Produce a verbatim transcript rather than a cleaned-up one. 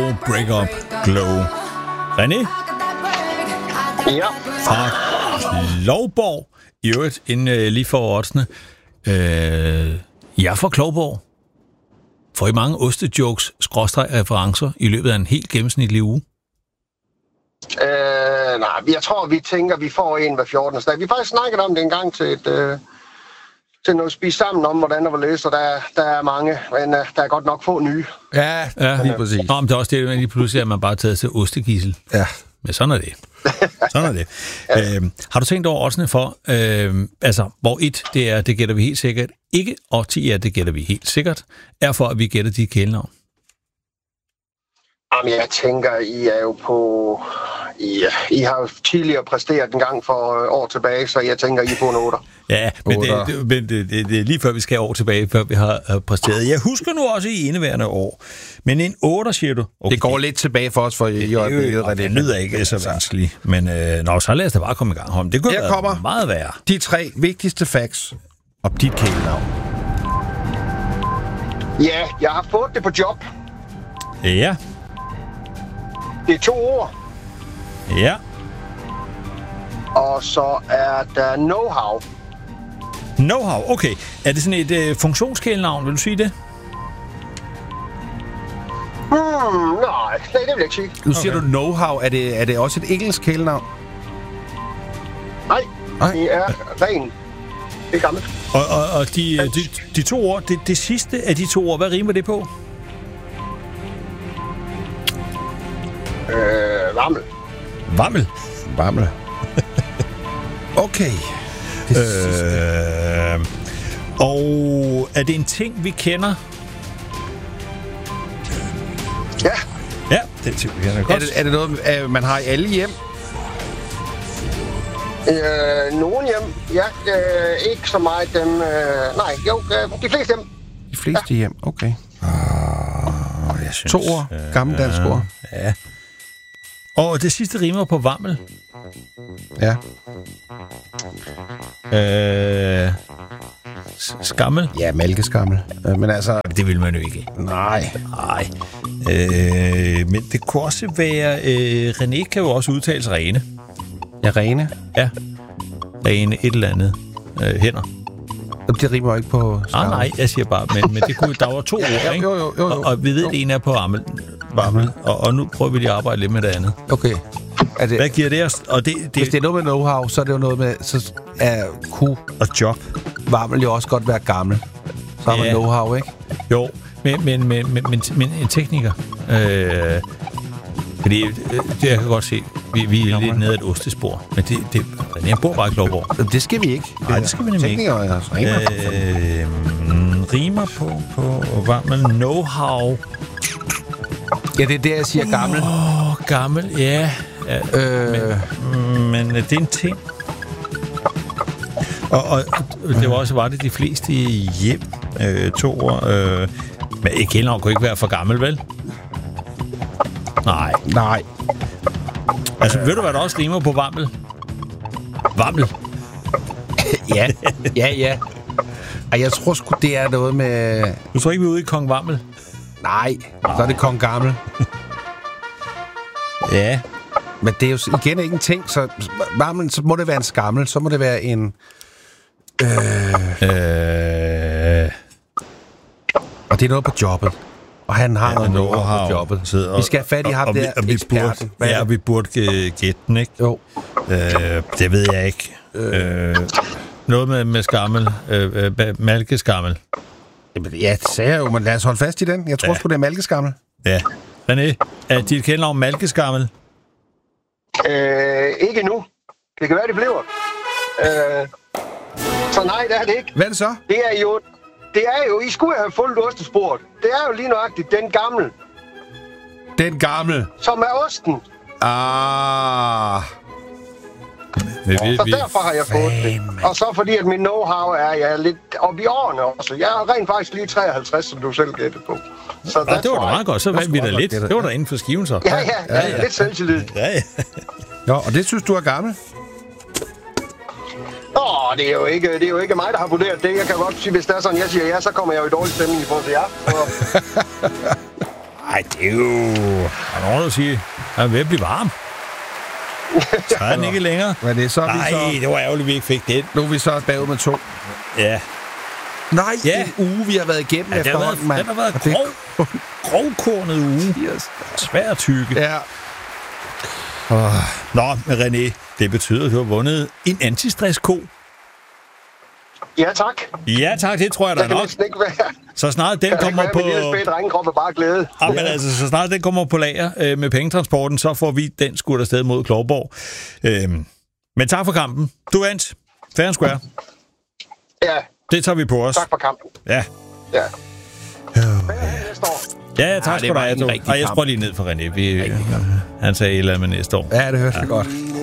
Break Up Glow. René? Ja. Fra Klovborg. I øvrigt, inden uh, lige for oddsene. Uh, jeg er fra Klovborg. Får I mange ostejokes, skråstreg referencer i løbet af en helt gennemsnitlig uge? Øh, nej, jeg tror, vi tænker, vi får en hver fjortende dag. Vi har faktisk snakket om det en gang til et... Øh, til noget spise sammen om, hvordan der var læst, og der, der er mange, men uh, der er godt nok få nye. Ja, ja, lige præcis. Nå, men det er også det, at lige pludselig er man bare taget til ostegissel. Ja. Men sådan er det. Sådan er det. ja. øhm, har du tænkt over oddsene for, øhm, altså, hvor et, det er, det gætter vi helt sikkert ikke, og ti er, det gætter vi helt sikkert, er for, at vi gætter de kælenavn? Jamen, jeg tænker, I er jo på... I, I har jo tidligere præsteret en gang for år tilbage, så jeg tænker, I er på en otter. Ja, men, det, det, men det, det, det er lige før, vi skal år tilbage, før vi har præsteret. Jeg husker nu også i indeværende år. Men en otter, siger du? Okay. Det går lidt tilbage for os, for i øjeblikket. Det, det lyder ikke så vanskeligt. Men øh, nå, så lad os da bare komme i gang. Holm. Det kunne være kommer meget værre. De tre vigtigste facts om dit kælenavn. Ja, jeg har fået det på job. Ja. Det er to ord. Ja. Og så er der know-how. Know-how, okay. Er det sådan et øh, funktionskælenavn, vil du sige det? Hmm, nej, nej, det vil jeg ikke sige. Nu siger okay. du know-how. Er det, er det også et engelsk kælenavn? Nej, nej, det er ren. Det er gammelt. Og, og, og de, de, de to ord, det, det sidste af de to ord, hvad rimer det på? Øh, vammel. Vammel? Vammel. Okay. Øh, og er det en ting, vi kender? Ja. Ja, det er en ting, vi kender godt. Er det, er det noget, man har i alle hjem? Øh, nogen hjem. Ja, øh, ikke så meget dem... Øh, nej, jo, øh, de fleste hjem. De fleste ja. hjem, okay. Oh, jeg synes, to ord. Gammel dansk ord. Ja. Og det sidste rimer på vammel. Ja. Øh, skammel? Ja, mælkeskammel. Men altså... Det vil man jo ikke. Nej. Nej. Øh, men det kunne også være... Øh, René kan jo også udtales rene. Ja, rene? Ja. Rene et eller andet. Øh, hænder. Det rimer jo ikke på skammel. Ah, nej, jeg siger bare... Men, men det kunne, der var to ord, ikke? Jo, jo, jo, jo. Og, og vi ved, at en er på vammel. Vammel. Og, og nu prøver vi lige at arbejde lidt med det andet. Okay. Er det, hvad giver det os? Og det, det, hvis det er noget med know-how, så er det jo noget med... Så er ku og job. Vammel jo også godt være gammel. Så har man ja. know-how, ikke? Jo, men, men, men, men, men, men en tekniker... Øh, fordi det, jeg kan godt se, vi, vi er lidt nede af et ostespor. Men det, det, jeg bor bare i Klovborg. Det skal vi ikke. Nej, det skal vi nemlig ikke. Altså, rimer, øh, rimer på, på vammel, know-how. Ja, det er der, jeg siger gammel. Åh, oh, gammel, ja. ja øh. men, men det er en ting. Og, og det var også, var det de fleste hjem, øh, to år. Øh, men et kælenavn kunne ikke være for gammel, vel? Nej. Nej. Altså, øh. ved du, hvad der også rimer på vammel? Vammel. ja, ja, ja. Og jeg tror sgu, det er noget med... Du tror ikke, vi er ude i Kong Vammel? Nej, så er det Kong Gammel. Ja. Men det er jo igen ikke en ting, så vammel, så må det være en skammel, så må det være en... Øh... Øh... Og det er noget på jobbet. Og han har ja, noget, noget på jobbet. Sidder, vi skal have fat i ham og, der og vi, eksperten. Burde, ja, og vi burde gætte den, ikke? Jo. Øh, det ved jeg ikke. Øh, noget med, med skammel. Øh, malkeskammel. Ja, det sagde jeg jo, men lad os holde fast i den. Jeg tror ja. sgu, det er malkeskammel. Ja. René, er dit kælenavn malkeskammel? Øh, ikke nu. Det kan være, det bliver. Øh, så nej, det er det ikke. Hvad er det så? Det er jo... Det er jo... I skulle have fulgt ostesporet. Det er jo lige nøjagtigt den gamle. Den gamle? Som er osten. Ah... Vi, vi, så derfor har jeg fået det. Og så fordi, at min know-how er jeg er lidt oppe i årene også. Jeg er rent faktisk lige treoghalvtreds, som du selv gættede på. Så ja, det var da meget godt. Så vandt vi da lidt. Det var da inden for skiven så. Ja, ja, ja, ja, ja. Lidt selvtillid. Ja, ja. Nå, og det synes du er gammel? Nå, det er jo ikke, det er jo ikke mig, der har vurderet det. Jeg kan godt sige, hvis det er sådan, jeg siger ja, så kommer jeg jo i dårlig stemning i forhold til jer. Så... Ej, det er jo... jo sige, at han er ved at blive varm. Så er den ikke længere. Men det er så, Nej, vi så... det var ærgerligt, vi ikke fik den. Nu er vi så bagud med to. Ja. Nej, ja. en uge, vi har været igennem ja, efterhånden, mand. Den har været grov, grovkornet uge. Yes. Svær tykke. Ja. Oh. Nå, René, det betyder, at du har vundet en antistress-ko. Ja, tak. Ja, tak, det tror jeg da nok. nok. Ikke være. Så snart den kommer på... Min drengekrop er bare glæde. Ja, men altså, så snart den kommer på lager øh, med pengetransporten, så får vi den skudt afsted mod Klovborg. Øhm, men tak for kampen. Du vandt. Fair and square. Ja. Det tager vi på os. Tak for kampen. Ja. Ja. Ja, ja tak ja, skal du have. Og jeg sprøjter lige ned for René. Vi, øh, han sagde et eller andet med næste år. Ja, det høres ja. godt.